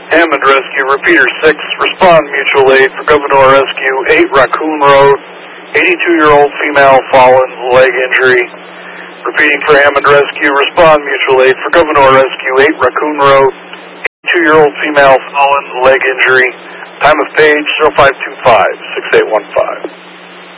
Hammond Rescue, repeater 6, respond mutual aid for Gouverneur Rescue, 8 Raccoon Road, 82-year-old female fallen, leg injury. Repeating for Hammond Rescue, respond mutual aid for Gouverneur Rescue, 8 Raccoon Road, 82-year-old female fallen, leg injury. Time of page 0525-6815.